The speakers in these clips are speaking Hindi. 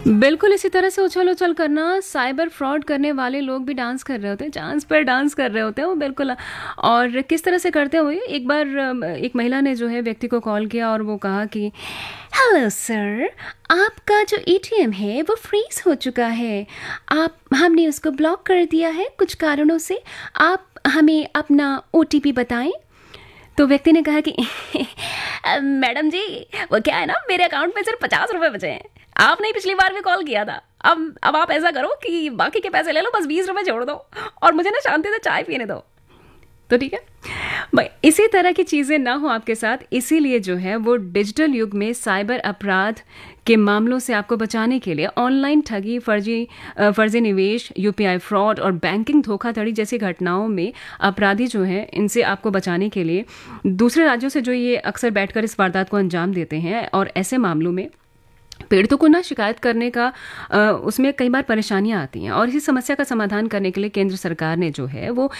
बिल्कुल इसी तरह से उछल-उछल करना, साइबर फ्रॉड करने वाले लोग भी डांस कर रहे होते हैं, चांस पर डांस कर रहे होते हैं वो बिल्कुल। और किस तरह से करते हुए एक बार एक महिला ने जो है व्यक्ति को कॉल किया और वो कहा कि हेलो सर, आपका जो एटीएम है वो फ्रीज हो चुका है। हमने उसको ब्लॉक कर दिया है कुछ कारणों से। आप हमें अपना ओटीपी बताएं। तो व्यक्ति ने कहा कि मैडम जी, वो क्या है ना, मेरे अकाउंट में सिर्फ 50 रुपए बचे हैं। आपने पिछली बार भी कॉल किया था। अब आप ऐसा करो कि बाकी के पैसे ले लो, बस 20 रुपए जोड़ दो और मुझे ना शांति से चाय पीने दो। तो ठीक है भाई, इसी तरह की चीज़ें ना हो आपके साथ, इसीलिए जो है वो डिजिटल युग में साइबर अपराध के मामलों से आपको बचाने के लिए ऑनलाइन ठगी, फर्जी निवेश, यूपीआई फ्रॉड और बैंकिंग धोखाधड़ी जैसी घटनाओं में अपराधी जो हैं, इनसे आपको बचाने के लिए दूसरे राज्यों से जो ये अक्सर बैठकर इस वारदात को अंजाम देते हैं, और ऐसे मामलों में पीड़ितों को ना शिकायत करने का उसमें कई बार परेशानियां आती हैं। और इसी समस्या का समाधान करने के लिए केंद्र सरकार ने जो है वो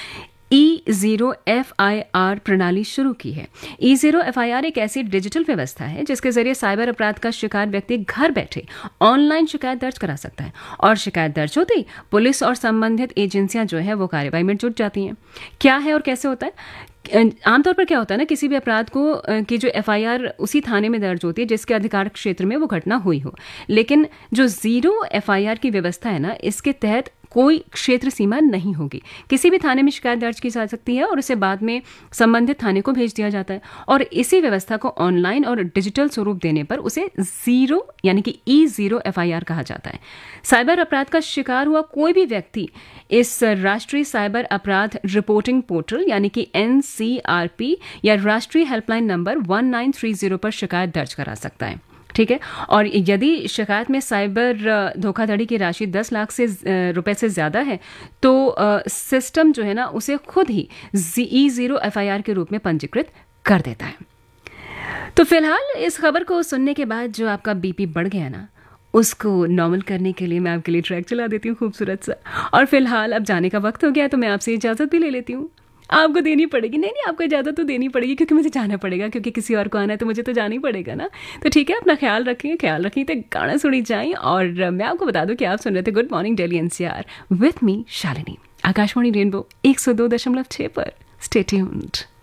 E0FIR प्रणाली शुरू की है। E0FIR एक ऐसी डिजिटल व्यवस्था है जिसके जरिए साइबर अपराध का शिकार व्यक्ति घर बैठे ऑनलाइन शिकायत दर्ज करा सकता है, और शिकायत दर्ज होते ही पुलिस और संबंधित एजेंसियां जो है वो कार्रवाई में जुट जाती हैं। क्या है और कैसे होता है? आमतौर पर क्या होता है ना, किसी भी अपराध को की जो एफआईआर उसी थाने में दर्ज होती है जिसके अधिकार क्षेत्र में वो घटना हुई हो। लेकिन जो जीरो एफआईआर की व्यवस्था है ना, इसके तहत कोई क्षेत्र सीमा नहीं होगी। किसी भी थाने में शिकायत दर्ज की जा सकती है और उसे बाद में संबंधित थाने को भेज दिया जाता है। और इसी व्यवस्था को ऑनलाइन और डिजिटल स्वरूप देने पर उसे जीरो यानी कि E0FIR कहा जाता है। साइबर अपराध का शिकार हुआ कोई भी व्यक्ति इस राष्ट्रीय साइबर अपराध रिपोर्टिंग पोर्टल यानी कि NCRP या राष्ट्रीय हेल्पलाइन नंबर 1930 पर शिकायत दर्ज करा सकता है। ठीक है। और यदि शिकायत में साइबर धोखाधड़ी की राशि 10 लाख से रुपए से ज़्यादा है तो सिस्टम जो है ना उसे खुद ही E0FIR के रूप में पंजीकृत कर देता है। तो फिलहाल इस खबर को सुनने के बाद जो आपका बीपी बढ़ गया ना, उसको नॉर्मल करने के लिए मैं आपके लिए ट्रैक चला देती हूँ खूबसूरत सा। और फिलहाल अब जाने का वक्त हो गया तो मैं आपसे इजाज़त भी ले लेती हूँ। आपको देनी पड़ेगी। नहीं, आपको इजाज़त तो देनी पड़ेगी क्योंकि मुझे जाना पड़ेगा, क्योंकि किसी और को आना है तो मुझे तो जाना ही पड़ेगा ना। तो ठीक है, अपना ख्याल रखिए तो गाना सुनी जाए। और मैं आपको बता दूं कि आप सुन रहे थे good morning Delhi NCR with me Shalini, Akashvani rainbow 102.6 पर। Stay tuned.